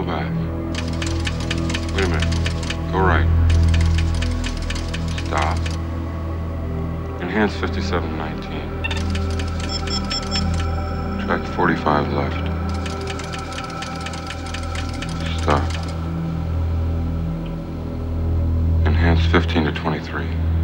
back. Wait a minute. Go right. Stop. Enhance 5719. Track 45 left. Stop. Enhance 15 to 23.